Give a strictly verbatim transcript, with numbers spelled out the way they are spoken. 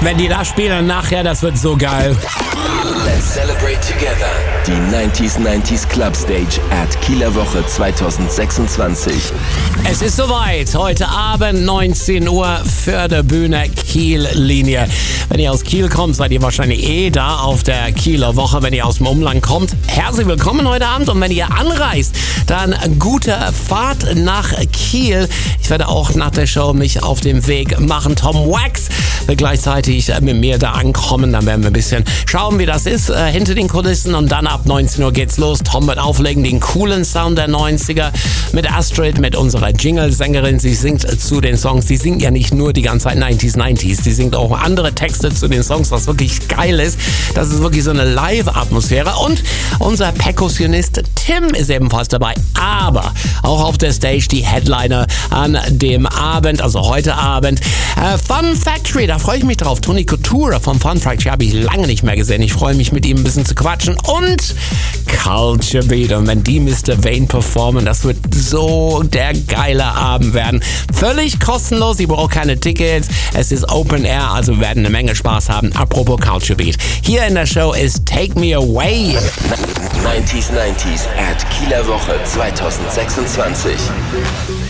Wenn die das spielen nachher, das wird so geil. Let's celebrate together. Die neunzig neunzig Club Stage at Kieler Woche zwanzig sechsundzwanzig. Es ist soweit. Heute Abend neunzehn Uhr Förderbühne Kiel-Linie. Wenn ihr aus Kiel kommt, seid ihr wahrscheinlich eh da auf der Kieler Woche. Wenn ihr aus dem Umland kommt, herzlich willkommen heute Abend. Und wenn ihr anreist, dann gute Fahrt nach Kiel. Ich werde auch nach der Show mich auf den Weg machen. Tom Wax wird gleichzeitig mit mir da ankommen. Dann werden wir ein bisschen schauen, wie das ist äh, hinter den Kulissen. Und dann ab neunzehn Uhr geht's los. Tom wird auflegen, den coolen Sound der neunziger mit Astrid, mit unserer Jingle-Sängerin. Sie singt zu den Songs. Sie singt ja nicht nur die ganze Zeit neunzig neunzig. Sie singt auch andere Texte zu den Songs, was wirklich geil ist. Das ist wirklich so eine Live-Atmosphäre. Und unser Perkussionist Tim ist ebenfalls dabei. Aber auch auf der Stage die Headliner an dem Abend, also heute Abend. Äh, Fun Factory, da freue ich mich drauf. Tony Couture vom Fun Factory habe ich lange nicht mehr gesehen. Ich freue mich, mit ihm ein bisschen zu quatschen. Und Culture Beat. Und wenn die Mister Vane performen, das wird so der geile Abend werden. Völlig kostenlos, ihr braucht keine Tickets. Es ist Open Air, also wir werden eine Menge Spaß haben. Apropos Culture Beat. Hier in der Show ist Take Me Away. neunzig neunzig at Kieler Woche zwanzig sechsundzwanzig.